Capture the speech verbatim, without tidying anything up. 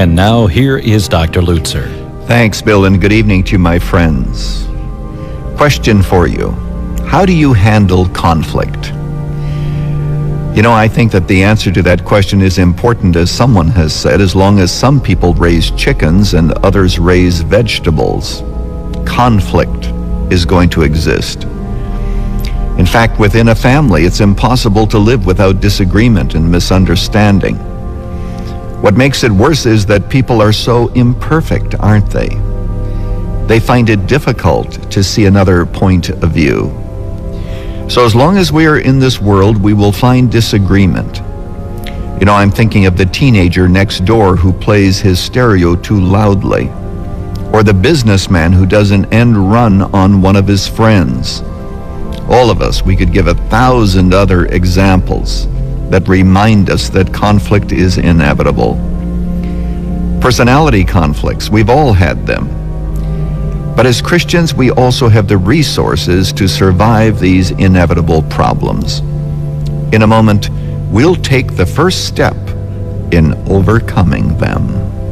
And now here is Doctor Lutzer. Thanks, Bill, and good evening to you, my friends. Question for you. How do you handle conflict? You know, I think that the answer to that question is important, as someone has said, as long as some people raise chickens and others raise vegetables, conflict is going to exist. In fact, within a family, it's impossible to live without disagreement and misunderstanding. What makes it worse is that people are so imperfect, aren't they? They find it difficult to see another point of view. So as long as we are in this world, we will find disagreement. You know, I'm thinking of the teenager next door who plays his stereo too loudly, or the businessman who does an end run on one of his friends. All of us, we could give a thousand other examples that remind us that conflict is inevitable. Personality conflicts, we've all had them. But as Christians, we also have the resources to survive these inevitable problems. In a moment, we'll take the first step in overcoming them.